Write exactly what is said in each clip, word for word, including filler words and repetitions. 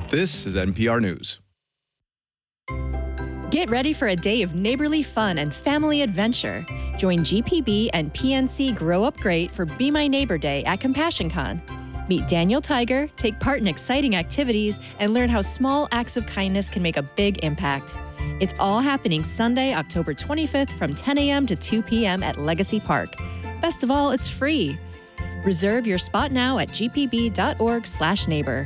This is N P R News. Get ready for a day of neighborly fun and family adventure. Join G P B and P N C Grow Up Great for Be My Neighbor Day at CompassionCon. Meet Daniel Tiger, take part in exciting activities, and learn how small acts of kindness can make a big impact. It's all happening Sunday, October twenty-fifth from ten a.m. to two p.m. at Legacy Park. Best of all, it's free. Reserve your spot now at g p b dot org slash neighbor.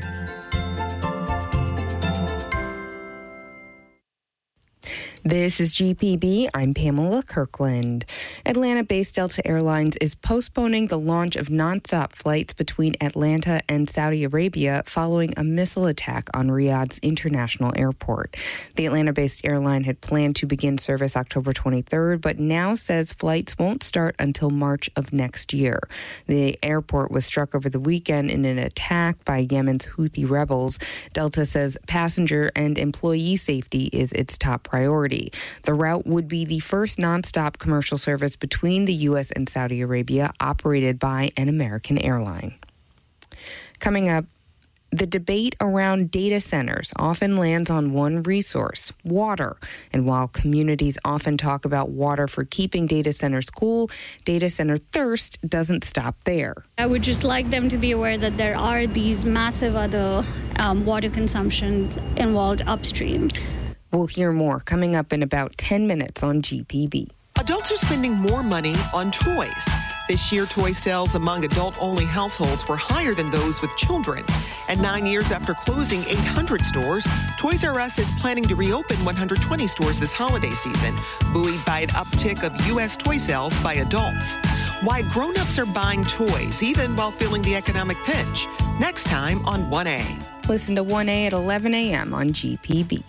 This is G P B. I'm Pamela Kirkland. Atlanta-based Delta Airlines is postponing the launch of nonstop flights between Atlanta and Saudi Arabia following a missile attack on Riyadh's international airport. The Atlanta-based airline had planned to begin service October twenty-third, but now says flights won't start until March of next year. The airport was struck over the weekend in an attack by Yemen's Houthi rebels. Delta says passenger and employee safety is its top priority. The route would be the first nonstop commercial service between the U S and Saudi Arabia operated by an American airline. Coming up, the debate around data centers often lands on one resource, water. And while communities often talk about water for keeping data centers cool, data center thirst doesn't stop there. I would just like them to be aware that there are these massive other um, water consumptions involved upstream. We'll hear more coming up in about ten minutes on G P B. Adults are spending more money on toys. This year, toy sales among adult-only households were higher than those with children. And nine years after closing eight hundred stores, Toys R Us is planning to reopen one hundred twenty stores this holiday season, buoyed by an uptick of U S toy sales by adults. Why grown-ups are buying toys, even while feeling the economic pinch. Next time on one A. Listen to one A at eleven a.m. on G P B.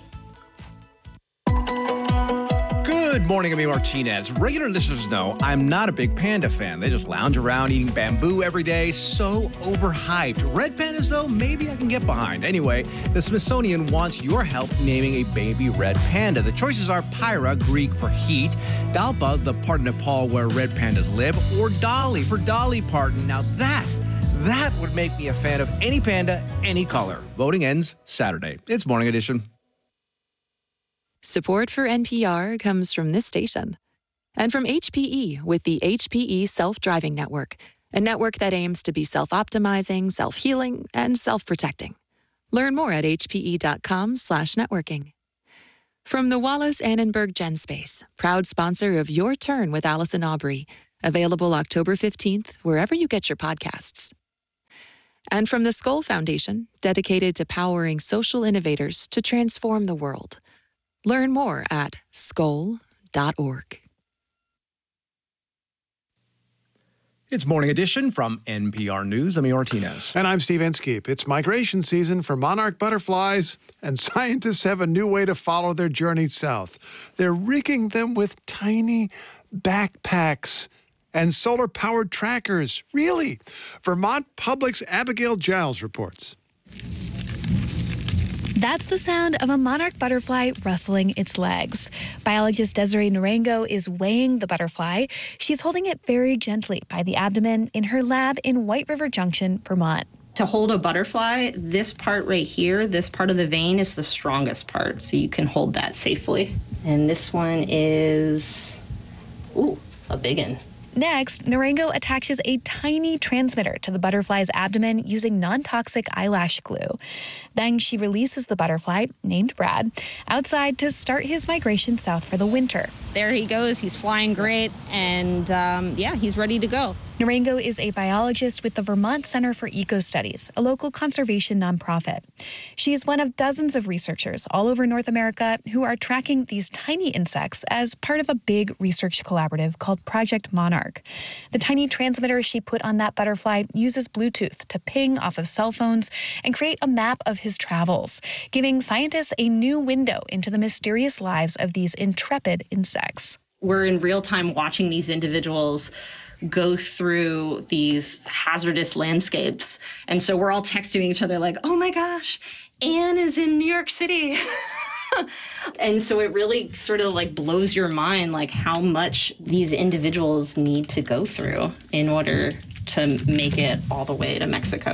Good morning, I'm Martinez. Regular listeners know I'm not a big panda fan. They just lounge around eating bamboo every day. So overhyped. Red pandas, though, maybe I can get behind. Anyway, the Smithsonian wants your help naming a baby red panda. The choices are Pyra, Greek for heat, Dalpa, the part of Nepal where red pandas live, or Dolly for Dolly Parton. Now that, that would make me a fan of any panda, any color. Voting ends Saturday. It's Morning Edition. Support for N P R comes from this station and from H P E with the H P E Self-Driving Network, a network that aims to be self-optimizing, self-healing, and self-protecting. Learn more at hpe.com slash networking. From the Wallace Annenberg GenSpace, proud sponsor of Your Turn with Allison Aubrey, available October fifteenth, wherever you get your podcasts. And from the Skoll Foundation, dedicated to powering social innovators to transform the world. Learn more at skoll dot org. It's Morning Edition from N P R News. I'm Martinez. And I'm Steve Inskeep. It's migration season for monarch butterflies, and scientists have a new way to follow their journey south. They're rigging them with tiny backpacks and solar-powered trackers. Really? Vermont Public's Abigail Giles reports. That's the sound of a monarch butterfly rustling its legs. Biologist Desiree Narango is weighing the butterfly. She's holding it very gently by the abdomen in her lab in White River Junction, Vermont. To hold a butterfly, this part right here, this part of the vein is the strongest part, so you can hold that safely. And this one is, ooh, a big one. Next, Narango attaches a tiny transmitter to the butterfly's abdomen using non-toxic eyelash glue. Then she releases the butterfly, named Brad, outside to start his migration south for the winter. There he goes. He's flying great, and um, yeah, he's ready to go. Narango is a biologist with the Vermont Center for Eco Studies, a local conservation nonprofit. She is one of dozens of researchers all over North America who are tracking these tiny insects as part of a big research collaborative called Project Monarch. The tiny transmitter she put on that butterfly uses Bluetooth to ping off of cell phones and create a map of his travels, giving scientists a new window into the mysterious lives of these intrepid insects. We're in real time watching these individuals go through these hazardous landscapes. And so we're all texting each other like, oh my gosh, Anne is in New York City. And so it really sort of like blows your mind, like how much these individuals need to go through in order to make it all the way to Mexico.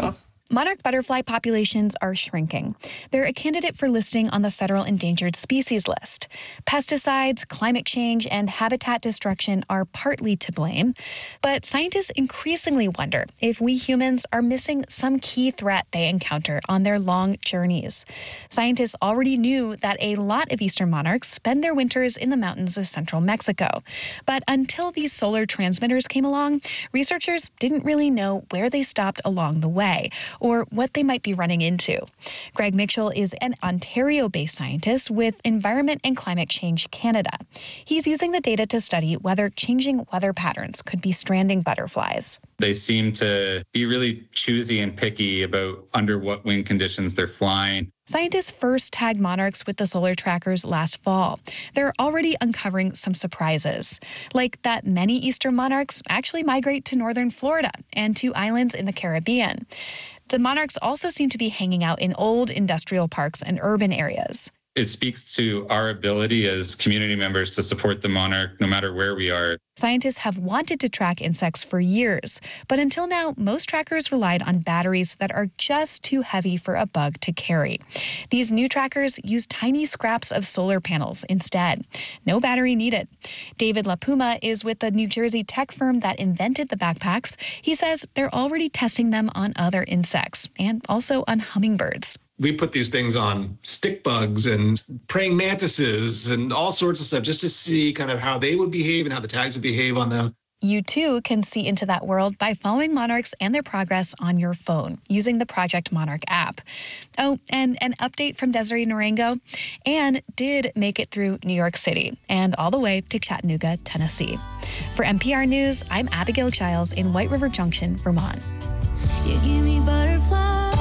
Monarch butterfly populations are shrinking. They're a candidate for listing on the federal endangered species list. Pesticides, climate change, and habitat destruction are partly to blame. But scientists increasingly wonder if we humans are missing some key threat they encounter on their long journeys. Scientists already knew that a lot of eastern monarchs spend their winters in the mountains of central Mexico. But until these solar transmitters came along, researchers didn't really know where they stopped along the way, or what they might be running into. Greg Mitchell is an Ontario-based scientist with Environment and Climate Change Canada. He's using the data to study whether changing weather patterns could be stranding butterflies. They seem to be really choosy and picky about under what wind conditions they're flying. Scientists first tagged monarchs with the solar trackers last fall. They're already uncovering some surprises, like that many eastern monarchs actually migrate to northern Florida and to islands in the Caribbean. The monarchs also seem to be hanging out in old industrial parks and urban areas. It speaks to our ability as community members to support the monarch no matter where we are. Scientists have wanted to track insects for years, but until now, most trackers relied on batteries that are just too heavy for a bug to carry. These new trackers use tiny scraps of solar panels instead. No battery needed. David LaPuma is with the New Jersey tech firm that invented the backpacks. He says they're already testing them on other insects and also on hummingbirds. We put these things on stick bugs and praying mantises and all sorts of stuff just to see kind of how they would behave and how the tags would behave on them. You too can see into that world by following monarchs and their progress on your phone using the Project Monarch app. Oh, and an update from Desiree Narango. Anne did make it through New York City and all the way to Chattanooga, Tennessee. For N P R News, I'm Abigail Giles in White River Junction, Vermont. You give me butterflies.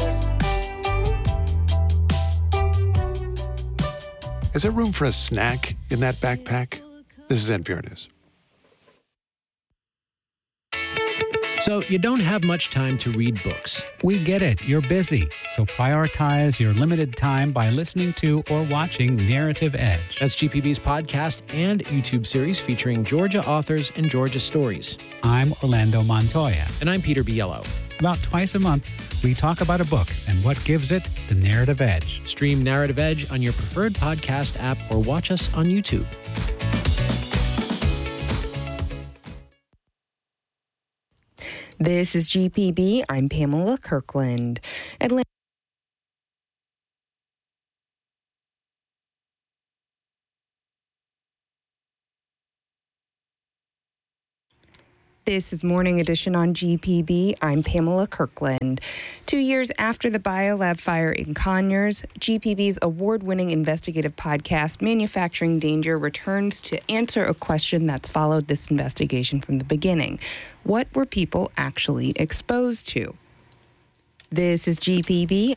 Is there room for a snack in that backpack? This is N P R News. So you don't have much time to read books. We get it. You're busy. So prioritize your limited time by listening to or watching Narrative Edge. That's G P B's podcast and YouTube series featuring Georgia authors and Georgia stories. I'm Orlando Montoya. And I'm Peter Biello. About twice a month, we talk about a book and what gives it the narrative edge. Stream Narrative Edge on your preferred podcast app or watch us on YouTube. This is G P B. I'm Pamela Kirkland. Atlanta This is Morning Edition on G P B. I'm Pamela Kirkland. Two years after the Biolab fire in Conyers, G P B's award-winning investigative podcast, Manufacturing Danger, returns to answer a question that's followed this investigation from the beginning. What were people actually exposed to? This is G P B.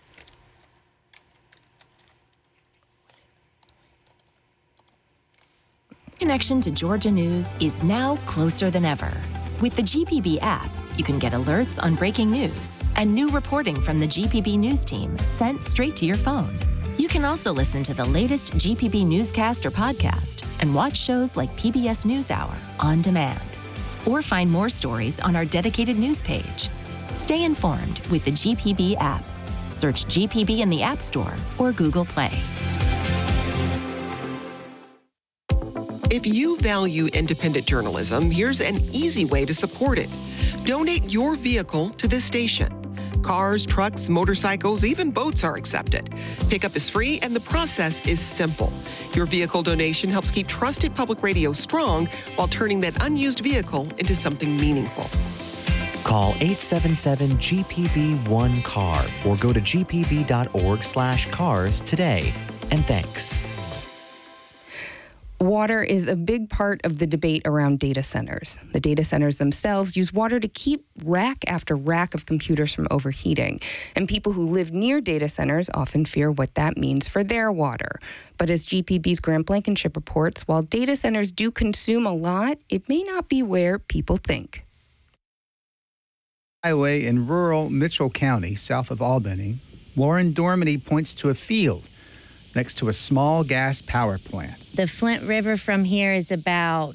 Connection to Georgia News is now closer than ever. With the G P B app, you can get alerts on breaking news and new reporting from the G P B News team sent straight to your phone. You can also listen to the latest G P B newscast or podcast and watch shows like P B S NewsHour on demand. Or find more stories on our dedicated news page. Stay informed with the G P B app. Search G P B in the App Store or Google Play. If you value independent journalism, here's an easy way to support it. Donate your vehicle to this station. Cars, trucks, motorcycles, even boats are accepted. Pickup is free and the process is simple. Your vehicle donation helps keep trusted public radio strong while turning that unused vehicle into something meaningful. Call eight seven seven G P B one C A R or go to g p b dot org slash cars today. And thanks. Water is a big part of the debate around data centers. The data centers themselves use water to keep rack after rack of computers from overheating. And people who live near data centers often fear what that means for their water. But as G P B's Grant Blankenship reports, while data centers do consume a lot, it may not be where people think. Highway in rural Mitchell County, south of Albany, Lauren Dormady points to a field next to a small gas power plant. The Flint River from here is about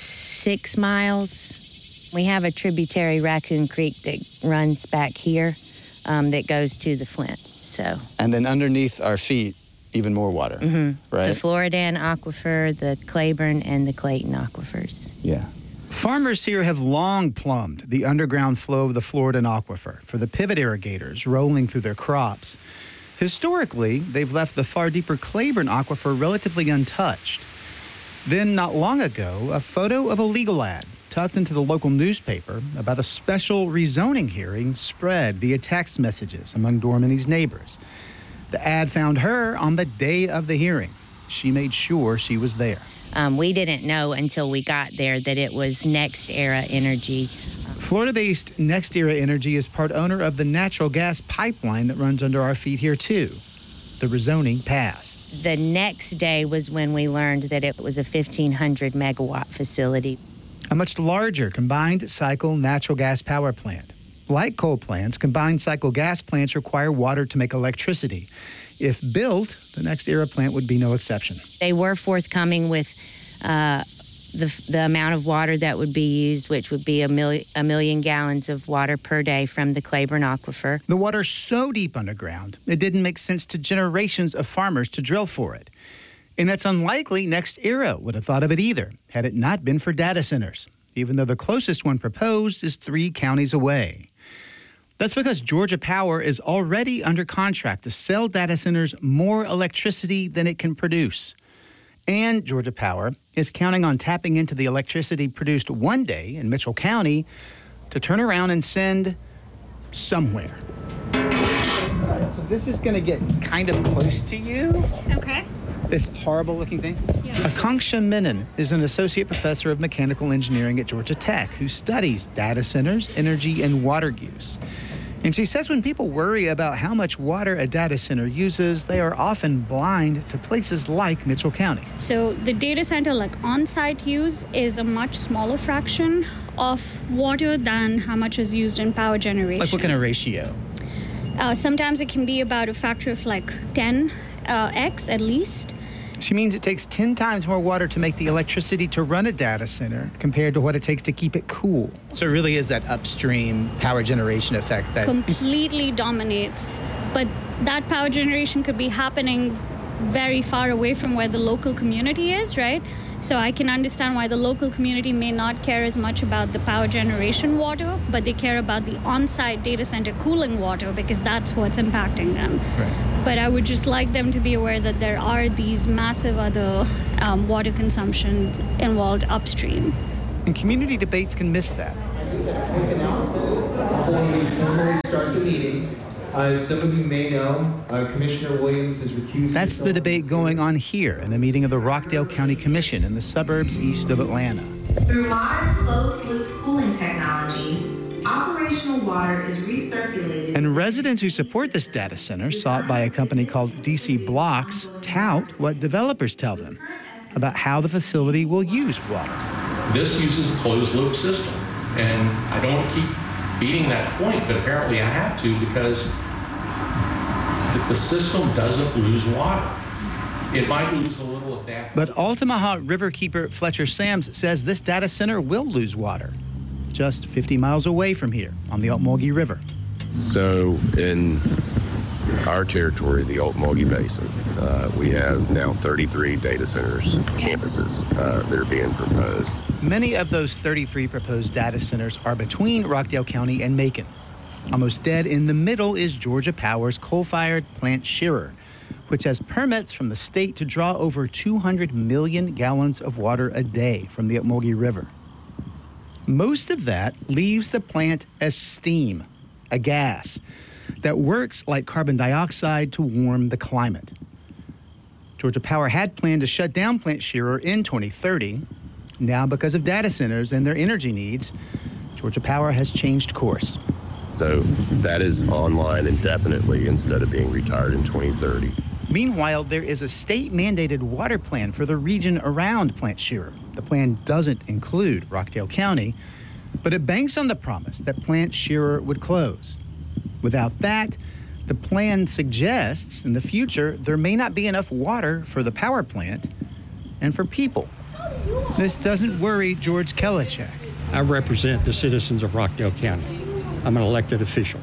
six miles. We have a tributary, Raccoon Creek, that runs back here. um, that goes to the Flint. So. And then underneath our feet, even more water, mm-hmm. right? The Floridan Aquifer, the Claiborne, and the Clayton aquifers. Yeah. Farmers here have long plumbed the underground flow of the Floridan Aquifer for the pivot irrigators rolling through their crops. Historically, they've left the far deeper Claiborne Aquifer relatively untouched. Then, not long ago, a photo of a legal ad tucked into the local newspaper about a special rezoning hearing spread via text messages among Dorminey's neighbors. The ad found her on the day of the hearing. She made sure she was there. Um, we didn't know until we got there that it was NextEra Energy. Florida-based NextEra Energy is part owner of the natural gas pipeline that runs under our feet here, too. The rezoning passed. The next day was when we learned that it was a fifteen hundred megawatt facility. A much larger combined cycle natural gas power plant. Like coal plants, combined cycle gas plants require water to make electricity. If built, the NextEra plant would be no exception. They were forthcoming with uh, the, the amount of water that would be used, which would be a, mil- a million gallons of water per day from the Claiborne Aquifer. The water's so deep underground, it didn't make sense to generations of farmers to drill for it. And it's unlikely NextEra would have thought of it either, had it not been for data centers, even though the closest one proposed is three counties away. That's because Georgia Power is already under contract to sell data centers more electricity than it can produce. And Georgia Power is counting on tapping into the electricity produced one day in Mitchell County to turn around and send somewhere. All right, so this is going to get kind of close to you. Okay. This horrible-looking thing? Yeah. Akanksha Menon is an associate professor of mechanical engineering at Georgia Tech who studies data centers, energy, and water use. And she says when people worry about how much water a data center uses, they are often blind to places like Mitchell County. So the data center, like on-site use, is a much smaller fraction of water than how much is used in power generation. Like what kind of ratio? Uh, sometimes it can be about a factor of like ten x at least. She means it takes ten times more water to make the electricity to run a data center compared to what it takes to keep it cool. So it really is that upstream power generation effect that completely dominates. But that power generation could be happening very far away from where the local community is, right? So I can understand why the local community may not care as much about the power generation water, but they care about the on-site data center cooling water because that's what's impacting them. Right. But I would just like them to be aware that there are these massive other um, water consumptions involved upstream. And community debates can miss that. I just had a quick announcement before we formally start the meeting. Uh, as some of you may know, uh, Commissioner Williams has recused. That's the debate going on here in a meeting of the Rockdale County Commission in the suburbs east of Atlanta. Through modern closed-loop cooling technology, operational water is recirculated. And residents who support this data center, sought by a company called D C Blocks, tout what developers tell them about how the facility will use water. This uses a closed-loop system, and I don't want to keep beating that point, but apparently I have to because the, the system doesn't lose water. It might lose a little if they have to. But Altamaha Riverkeeper Fletcher Sams says this data center will lose water just fifty miles away from here on the Ocmulgee River. So in our territory, the Ocmulgee Basin, uh, we have now thirty-three data centers, campuses uh, that are being proposed. Many of those thirty-three proposed data centers are between Rockdale County and Macon. Almost dead in the middle is Georgia Power's coal-fired plant Shearer, which has permits from the state to draw over two hundred million gallons of water a day from the Ocmulgee River. Most of that leaves the plant as steam, a gas that works like carbon dioxide to warm the climate. Georgia Power had planned to shut down Plant Shearer in twenty thirty. Now, because of data centers and their energy needs, Georgia Power has changed course. So that is online indefinitely instead of being retired in twenty thirty. Meanwhile, there is a state-mandated water plan for the region around Plant Shearer. The plan doesn't include Rockdale County, but it banks on the promise that Plant Shearer would close. Without that, the plan suggests in the future there may not be enough water for the power plant and for people. This doesn't worry George Kelichek. I represent the citizens of Rockdale County. I'm an elected official.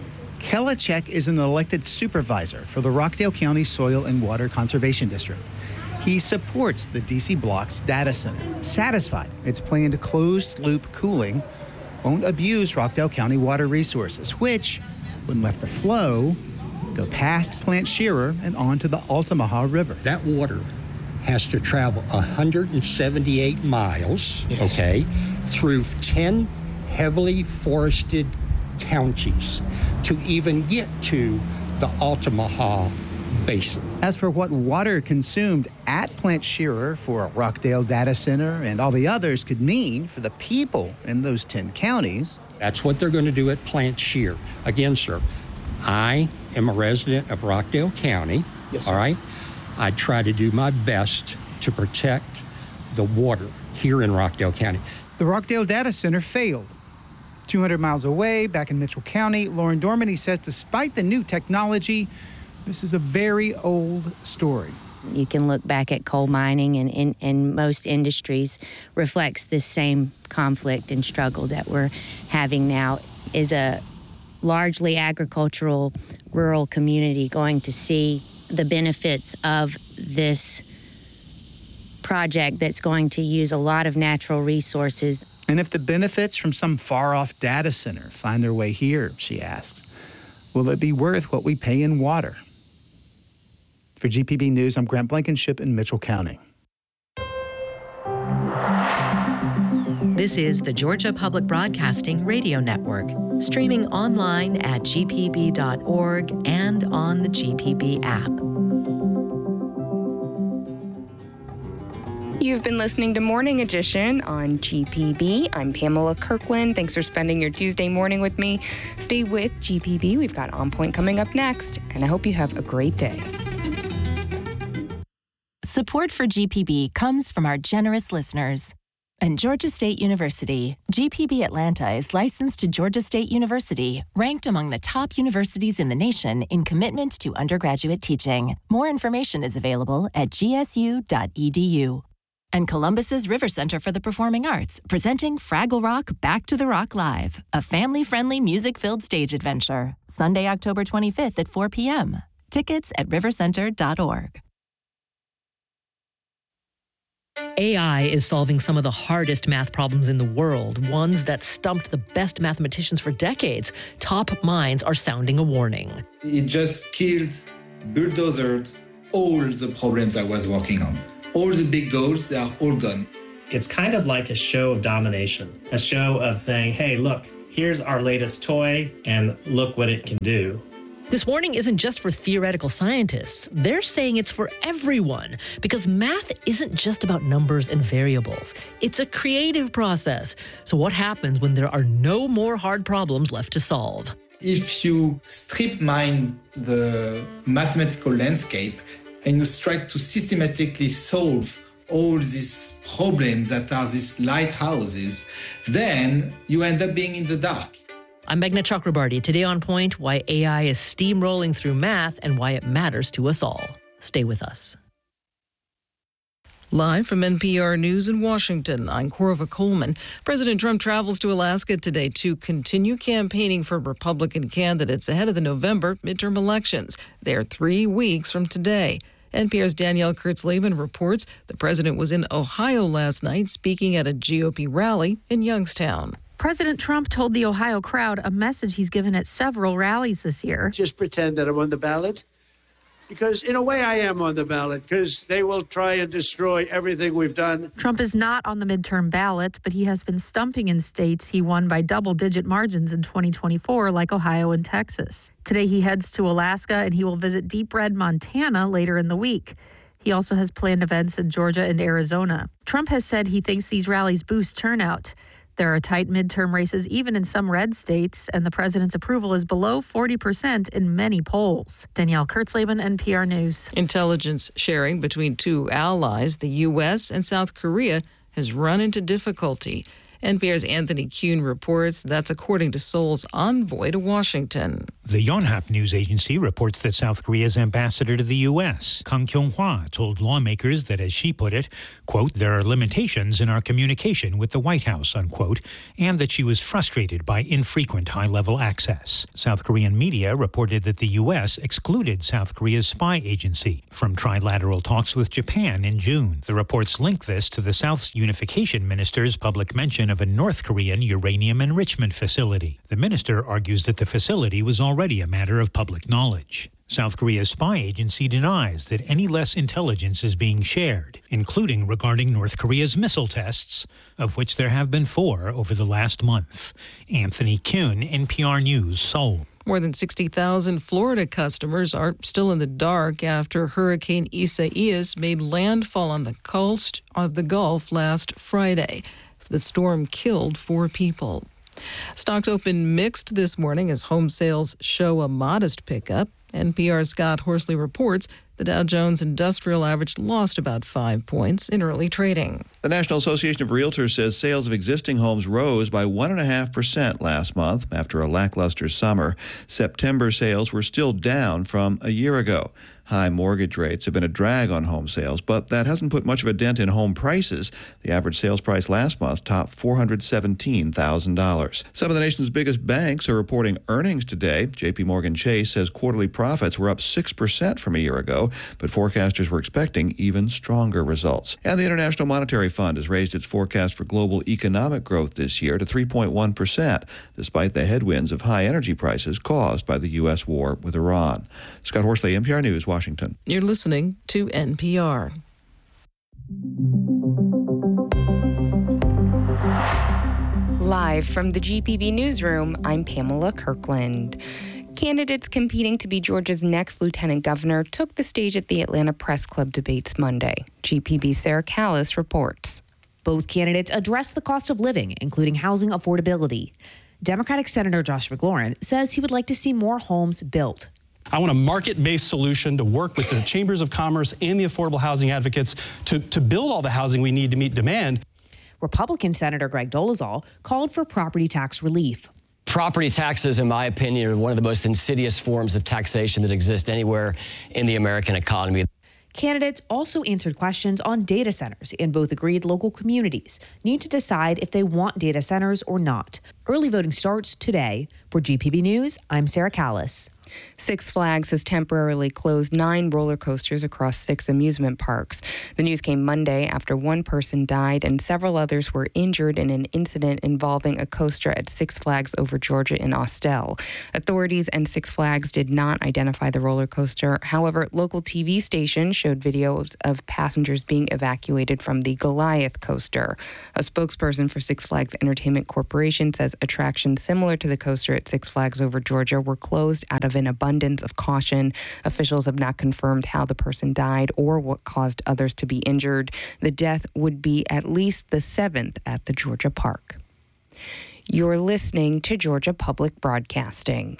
Kelachek is an elected supervisor for the Rockdale County Soil and Water Conservation District. He supports the D C Block's data center, satisfied its planned closed-loop cooling won't abuse Rockdale County water resources, which, when left to flow, go past Plant Shearer and onto the Altamaha River. That water has to travel one hundred seventy-eight miles, yes. okay, through ten heavily forested counties to even get to the Altamaha Basin. As for what water consumed at Plant Shearer for a Rockdale data center and all the others could mean for the people in those ten counties. That's what they're going to do at Plant Shearer. Again, sir, I am a resident of Rockdale County, yes, all right? I try to do my best to protect the water here in Rockdale County. The Rockdale data center failed. two hundred miles away, back in Mitchell County, Lauren Dormady says despite the new technology, this is a very old story. You can look back at coal mining, and, and, and most industries reflects this same conflict and struggle that we're having now. Is a largely agricultural rural community going to see the benefits of this project that's going to use a lot of natural resources? And if the benefits from some far-off data center find their way here, she asks, will it be worth what we pay in water? For G P B News, I'm Grant Blankenship in Mitchell County. This is the Georgia Public Broadcasting Radio Network, streaming online at G P B dot org and on the G P B app. You've been listening to Morning Edition on G P B. I'm Pamela Kirkland. Thanks for spending your Tuesday morning with me. Stay with G P B. We've got On Point coming up next, and I hope you have a great day. Support for G P B comes from our generous listeners. And Georgia State University, G P B Atlanta is licensed to Georgia State University, ranked among the top universities in the nation in commitment to undergraduate teaching. More information is available at G S U dot E D U. And Columbus's River Center for the Performing Arts, presenting Fraggle Rock Back to the Rock Live, a family-friendly music-filled stage adventure. Sunday, October twenty-fifth at four p.m. Tickets at river center dot org. A I is solving some of the hardest math problems in the world, ones that stumped the best mathematicians for decades. Top minds are sounding a warning. It just killed, bulldozed all the problems I was working on. All the big goals, they are all gone. It's kind of like a show of domination, a show of saying, hey, look, here's our latest toy, and look what it can do. This warning isn't just for theoretical scientists. They're saying it's for everyone, because math isn't just about numbers and variables. It's a creative process. So what happens when there are no more hard problems left to solve? If you strip mine the mathematical landscape and you try to systematically solve all these problems that are these lighthouses, then you end up being in the dark. I'm Meghna Chakrabarty. Today on Point, why A I is steamrolling through math and why it matters to us all. Stay with us. Live from N P R News in Washington, I'm Corva Coleman. President Trump travels to Alaska today to continue campaigning for Republican candidates ahead of the November midterm elections. They are three weeks from today. N P R's Danielle Kurtzleben reports the president was in Ohio last night speaking at a G O P rally in Youngstown. President Trump told the Ohio crowd a message he's given at several rallies this year. Just pretend that I'm on the ballot, because in a way I am on the ballot, because they will try and destroy everything we've done. Trump is not on the midterm ballot, but he has been stumping in states he won by double-digit margins in twenty twenty-four, like Ohio and Texas. Today he heads to Alaska, and he will visit Deep Red, Montana later in the week. He also has planned events in Georgia and Arizona. Trump has said he thinks these rallies boost turnout. There are tight midterm races even in some red states, and the president's approval is below forty percent in many polls. Danielle Kurtzleben, N P R News. Intelligence sharing between two allies, the U S and South Korea, has run into difficulty. N P R's Anthony Kuhn reports that's according to Seoul's envoy to Washington. The Yonhap news agency reports that South Korea's ambassador to the U S, Kang Kyung-hwa, told lawmakers that, as she put it, quote, there are limitations in our communication with the White House, unquote, and that she was frustrated by infrequent high-level access. South Korean media reported that the U S excluded South Korea's spy agency from trilateral talks with Japan in June. The reports link this to the South's unification minister's public mention of a North Korean uranium enrichment facility. The minister argues that the facility was already a matter of public knowledge. South Korea's spy agency denies that any less intelligence is being shared, including regarding North Korea's missile tests, of which there have been four over the last month. Anthony Kuhn, N P R News, Seoul. More than sixty thousand Florida customers are still in the dark after Hurricane Isaias made landfall on the coast of the Gulf last Friday. The storm killed four people. Stocks opened mixed this morning as home sales show a modest pickup. N P R's Scott Horsley reports the Dow Jones Industrial Average lost about five points in early trading. The National Association of Realtors says sales of existing homes rose by one point five percent last month after a lackluster summer. September sales were still down from a year ago. High mortgage rates have been a drag on home sales, but that hasn't put much of a dent in home prices. The average sales price last month topped four hundred seventeen thousand dollars. Some of the nation's biggest banks are reporting earnings today. J P Morgan Chase says quarterly profits were up six percent from a year ago, but forecasters were expecting even stronger results. And the International Monetary Fund has raised its forecast for global economic growth this year to three point one percent, despite the headwinds of high energy prices caused by the U S war with Iran. Scott Horsley, N P R News, Washington. You're listening to N P R. Live from the G P B newsroom, I'm Pamela Kirkland. Candidates competing to be Georgia's next lieutenant governor took the stage at the Atlanta Press Club debates Monday. G P B's Sarah Callis reports. Both candidates addressed the cost of living, including housing affordability. Democratic Senator Josh McLaurin says he would like to see more homes built. I want a market-based solution to work with the chambers of commerce and the affordable housing advocates to, to build all the housing we need to meet demand. Republican Senator Greg Dolezal called for property tax relief. Property taxes, in my opinion, are one of the most insidious forms of taxation that exist anywhere in the American economy. Candidates also answered questions on data centers and both agreed local communities need to decide if they want data centers or not. Early voting starts today. For G P B News, I'm Sarah Callis. Six Flags has temporarily closed nine roller coasters across six amusement parks. The news came Monday after one person died and several others were injured in an incident involving a coaster at Six Flags Over Georgia in Austell. Authorities and Six Flags did not identify the roller coaster. However, local T V stations showed videos of passengers being evacuated from the Goliath coaster. A spokesperson for Six Flags Entertainment Corporation says attractions similar to the coaster at Six Flags Over Georgia were closed out of an abundance of caution. Officials have not confirmed how the person died or what caused others to be injured. The death would be at least the seventh at the Georgia park. You're listening to Georgia Public Broadcasting.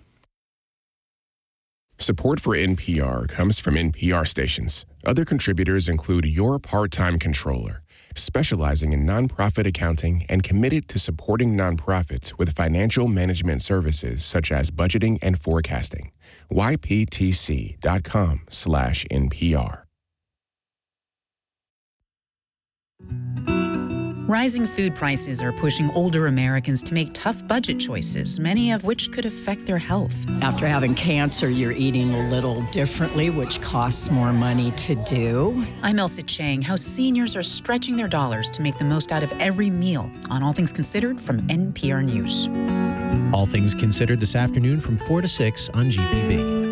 Support for N P R comes from N P R stations. Other contributors include Your Part-Time Controller, specializing in nonprofit accounting and committed to supporting nonprofits with financial management services such as budgeting and forecasting. Y P T C dot com slash N P R. Rising food prices are pushing older Americans to make tough budget choices, many of which could affect their health. After having cancer, you're eating a little differently, which costs more money to do. I'm Elsa Chang. How seniors are stretching their dollars to make the most out of every meal on All Things Considered from N P R News. All Things Considered this afternoon from four to six on G P B.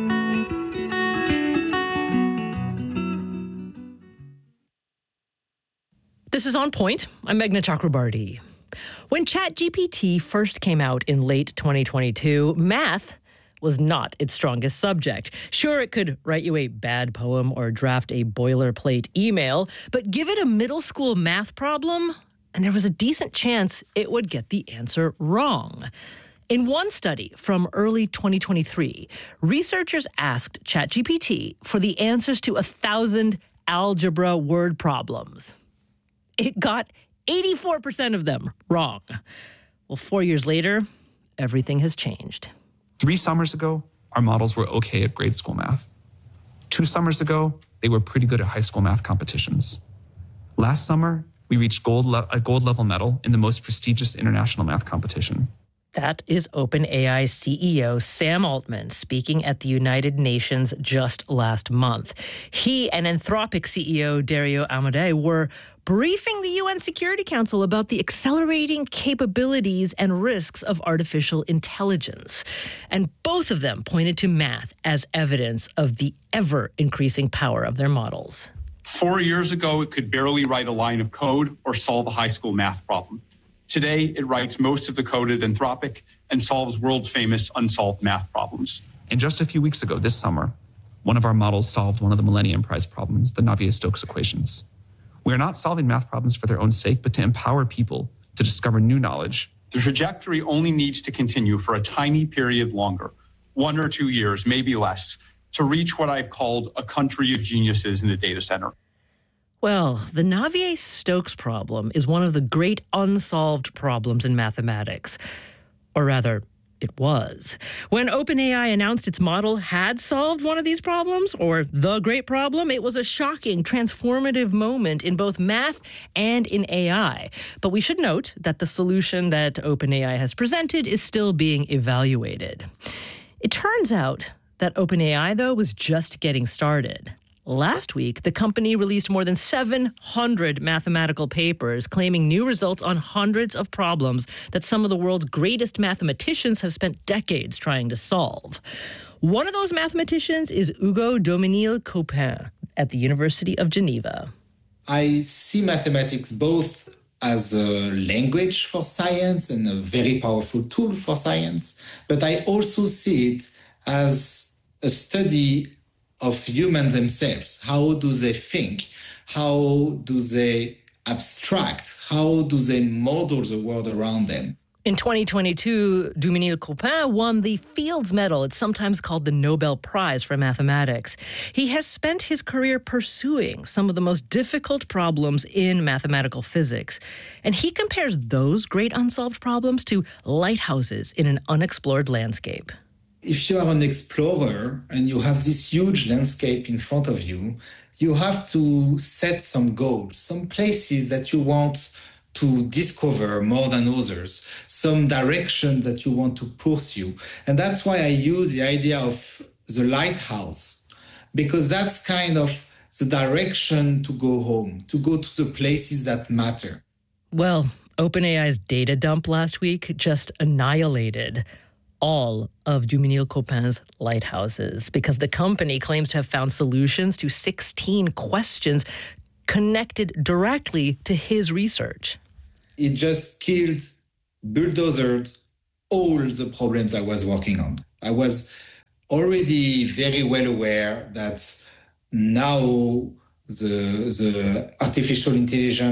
This is On Point. I'm Meghna Chakrabarti. When ChatGPT first came out in late twenty twenty-two, math was not its strongest subject. Sure, it could write you a bad poem or draft a boilerplate email, but give it a middle school math problem, and there was a decent chance it would get the answer wrong. In one study from early twenty twenty-three, researchers asked ChatGPT for the answers to a thousand algebra word problems. It got eighty-four percent of them wrong. Well, four years later, everything has changed. Three summers ago, our models were okay at grade school math. Two summers ago, they were pretty good at high school math competitions. Last summer, we reached gold le- a gold level medal in the most prestigious international math competition. That is OpenAI C E O Sam Altman speaking at the United Nations just last month. He and Anthropic C E O Dario Amodei were briefing the U N Security Council about the accelerating capabilities and risks of artificial intelligence. And both of them pointed to math as evidence of the ever-increasing power of their models. Four years ago, it could barely write a line of code or solve a high school math problem. Today, it writes most of the code at Anthropic and solves world-famous unsolved math problems. And just a few weeks ago, this summer, one of our models solved one of the Millennium Prize problems, the Navier-Stokes equations. We are not solving math problems for their own sake, but to empower people to discover new knowledge. The trajectory only needs to continue for a tiny period longer, one or two years, maybe less, to reach what I've called a country of geniuses in the data center. Well, the Navier-Stokes problem is one of the great unsolved problems in mathematics. Or rather, it was. When OpenAI announced its model had solved one of these problems, or the great problem, it was a shocking, transformative moment in both math and in A I. But we should note that the solution that OpenAI has presented is still being evaluated. It turns out that OpenAI, though, was just getting started. Last week, the company released more than seven hundred mathematical papers claiming new results on hundreds of problems that some of the world's greatest mathematicians have spent decades trying to solve. One of those mathematicians is Hugo Daumesnil-Copin at the University of Geneva. I see mathematics both as a language for science and a very powerful tool for science, but I also see it as a study of humans themselves. How do they think? How do they abstract? How do they model the world around them? In twenty twenty-two, Daumesnil-Copin won the Fields Medal. It's sometimes called the Nobel Prize for Mathematics. He has spent his career pursuing some of the most difficult problems in mathematical physics. And he compares those great unsolved problems to lighthouses in an unexplored landscape. If you are an explorer and you have this huge landscape in front of you, you have to set some goals, some places that you want to discover more than others, some direction that you want to pursue. And that's why I use the idea of the lighthouse, because that's kind of the direction to go home, to go to the places that matter. Well, OpenAI's data dump last week just annihilated all of Daumesnil-Copin's lighthouses because the company claims to have found solutions to sixteen questions connected directly to his research. It just killed, bulldozed all the problems I was working on. I was already very well aware that now the, the artificial intelligence